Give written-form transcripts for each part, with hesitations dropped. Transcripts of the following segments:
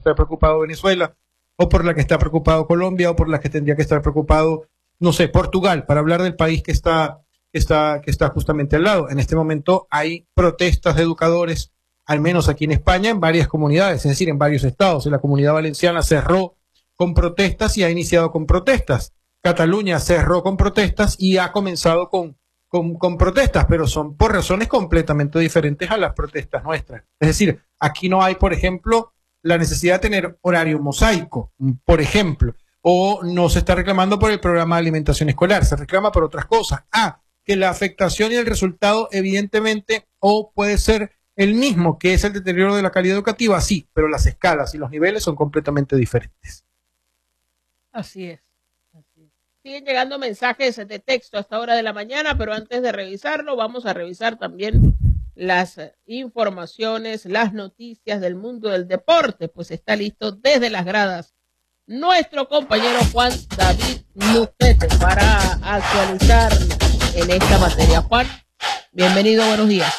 estar preocupado Venezuela, o por la que está preocupado Colombia, o por la que tendría que estar preocupado, no sé, Portugal, para hablar del país que está justamente al lado. En este momento hay protestas de educadores, al menos aquí en España, en varias comunidades, es decir, en varios estados. En la Comunidad Valenciana cerró con protestas y ha iniciado con protestas. Cataluña cerró con protestas y ha comenzado con protestas, pero son por razones completamente diferentes a las protestas nuestras. Es decir, aquí no hay, por ejemplo, la necesidad de tener horario mosaico, por ejemplo, o no se está reclamando por el programa de alimentación escolar, se reclama por otras cosas. Que la afectación y el resultado, evidentemente, o puede ser el mismo, que es el deterioro de la calidad educativa, sí, pero las escalas y los niveles son completamente diferentes. Así es. Siguen llegando mensajes de texto a esta hora de la mañana, pero antes de revisarlo, vamos a revisar también las informaciones, las noticias del mundo del deporte, pues está listo desde las gradas nuestro compañero Juan David Lucete para actualizar en esta materia. Juan, bienvenido, buenos días.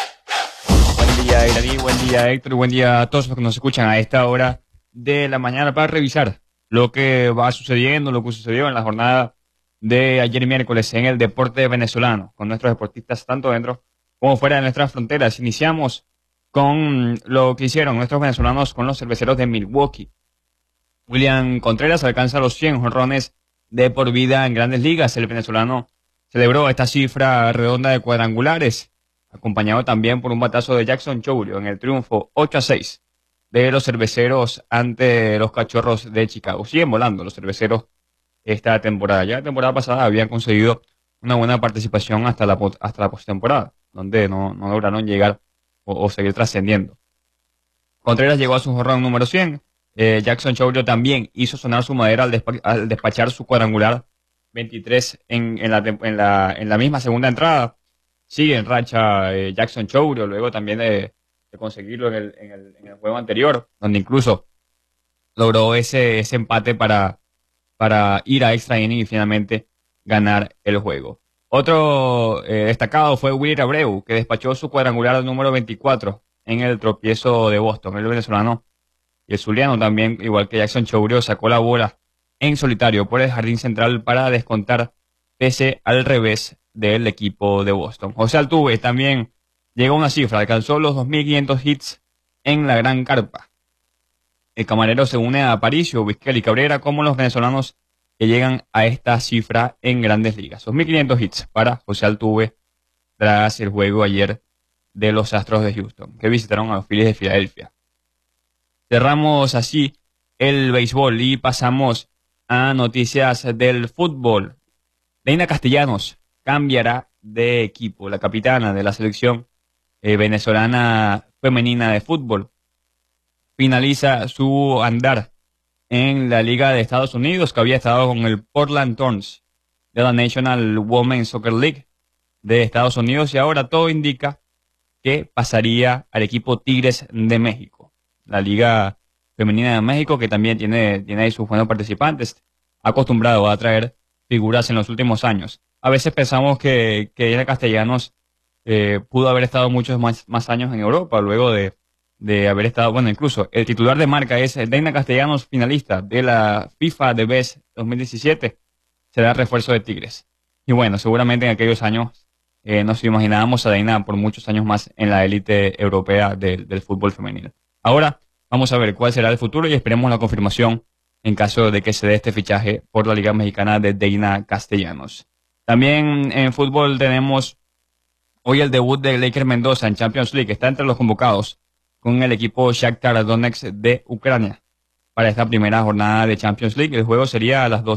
Buen día, Iraní, buen día, Héctor, buen día a todos los que nos escuchan a esta hora de la mañana para revisar lo que va sucediendo, lo que sucedió en la jornada de ayer miércoles en el deporte venezolano, con nuestros deportistas tanto dentro como fuera de nuestras fronteras. Iniciamos con lo que hicieron nuestros venezolanos con los cerveceros de Milwaukee. William Contreras alcanza los 100 jonrones de por vida en Grandes Ligas. El venezolano celebró esta cifra redonda de cuadrangulares, acompañado también por un batazo de Jackson Chourio en el triunfo 8-6 de los cerveceros ante los Cachorros de Chicago. Siguen volando los cerveceros esta temporada. Ya la temporada pasada habían conseguido una buena participación hasta la postemporada, donde no lograron llegar o seguir trascendiendo. Contreras llegó a su jonrón número 100. Jackson Chourio también hizo sonar su madera al despachar su cuadrangular 23 en la misma segunda entrada. Sigue en racha Jackson Chourio, luego también de conseguirlo en el juego anterior, donde incluso logró ese empate para ir a extra inning y finalmente ganar el juego. Otro destacado fue Willy Abreu, que despachó su cuadrangular número 24 en el tropiezo de Boston. El venezolano y el zuliano también, igual que Jackson Chourio, sacó la bola en solitario por el jardín central para descontar pese al revés del equipo de Boston. José Altuve también llegó a una cifra, alcanzó los 2.500 hits en la gran carpa. El camarero se une a Aparicio, Vizquel y Cabrera como los venezolanos que llegan a esta cifra en Grandes Ligas. 2.500 hits para José Altuve tras el juego ayer de los Astros de Houston, que visitaron a los Phillies de Filadelfia. Cerramos así el béisbol y pasamos a noticias del fútbol. Deina Castellanos cambiará de equipo. La capitana de la selección venezolana femenina de fútbol finaliza su andar en la Liga de Estados Unidos, que había estado con el Portland Thorns de la National Women's Soccer League de Estados Unidos, y ahora todo indica que pasaría al equipo Tigres de México, la Liga Femenina de México, que también tiene ahí sus buenos participantes, acostumbrado a traer figuras en los últimos años. A veces pensamos que Deina Castellanos pudo haber estado muchos más años en Europa, luego de haber estado, bueno, incluso el titular de marca es Deina Castellanos, finalista de la FIFA The Best 2017, será refuerzo de Tigres. Y bueno, seguramente en aquellos años nos imaginábamos a Deina por muchos años más en la élite europea del fútbol femenino. Ahora vamos a ver cuál será el futuro y esperemos la confirmación en caso de que se dé este fichaje por la Liga Mexicana de Deina Castellanos. También en fútbol tenemos hoy el debut de Leiker Mendoza en Champions League. Está entre los convocados con el equipo Shakhtar Donetsk de Ucrania para esta primera jornada de Champions League. El juego sería a las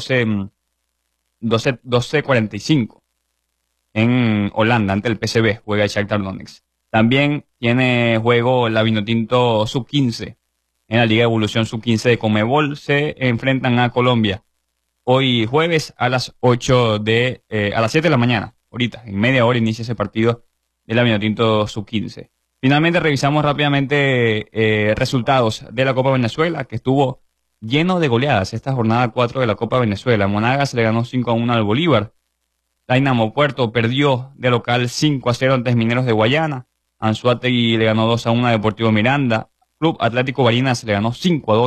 12:45 en Holanda ante el PSV, juega el Shakhtar Donetsk. También tiene juego la Vinotinto Sub-15 en la Liga de Evolución Sub-15 de Conmebol. Se enfrentan a Colombia hoy jueves a las 7 de la mañana. Ahorita, en media hora inicia ese partido de la Vinotinto Sub-15. Finalmente revisamos rápidamente resultados de la Copa Venezuela, que estuvo lleno de goleadas esta jornada 4 de la Copa Venezuela. Monagas le ganó 5-1 al Bolívar. Dynamo Puerto perdió de local 5-0 ante Mineros de Guayana. Anzoátegui le ganó 2-1 a Deportivo Miranda. Club Atlético Barinas le ganó 5-2